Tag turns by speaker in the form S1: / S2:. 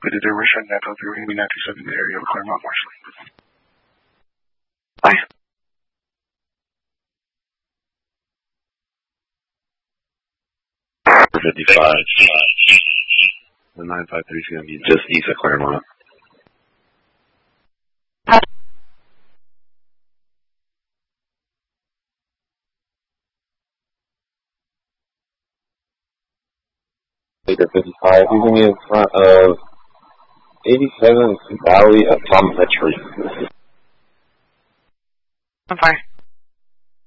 S1: Predator Richard Neto 397 area of Claremont Marshall. Bye.
S2: 55. The 953 is going to be just east of Claremont.
S3: Later 55, he's going to be in front of 87 Valley Optometry.
S1: I'm fine.